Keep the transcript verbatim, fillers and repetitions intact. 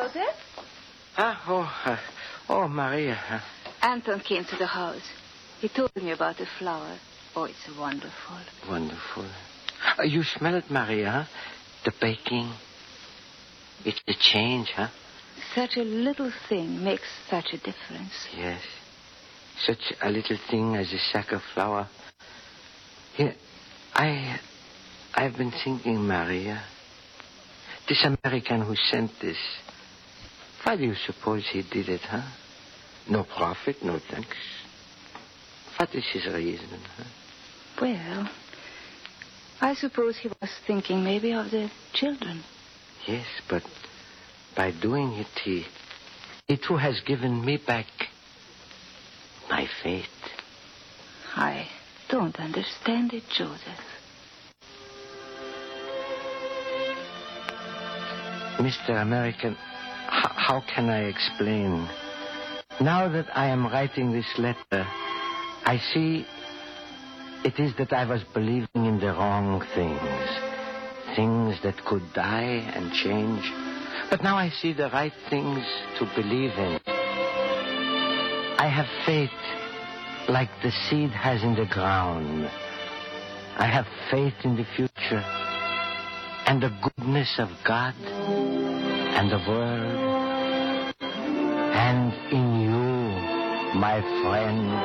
Joseph? Ah, oh, uh, oh, Maria. Uh, Anton came to the house. He told me about the flower. Oh, it's wonderful. Wonderful. Uh, you smell it, Maria, huh? The baking. It's a change, huh? Such a little thing makes such a difference. Yes. Such a little thing as a sack of flour. Here, I... I've been thinking, Maria. This American who sent this, why do you suppose he did it, huh? No profit, no thanks. What is his reason, huh? Well, I suppose he was thinking maybe of the children. Yes, but by doing it, he, he too has given me back my faith. I don't understand it, Joseph. Mister American, h- how can I explain? Now that I am writing this letter, I see it is that I was believing in the wrong things. Things that could die and change. But now I see the right things to believe in. I have faith like the seed has in the ground. I have faith in the future and the goodness of God and the world and in you, my friend.